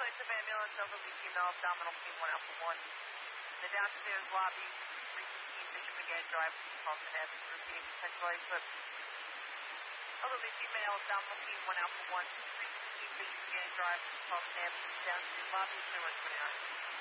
Place of ambulance, elderly female, abdominal pain, 1 Alpha 1. The downstairs lobby, 315 Bishop again, drive to Carlton Avenue, repeating potential slip. Elderly female, abdominal pain, 1 Alpha 1, 315 Bishop again, drive to Carlton Avenue, downstairs lobby, 0129.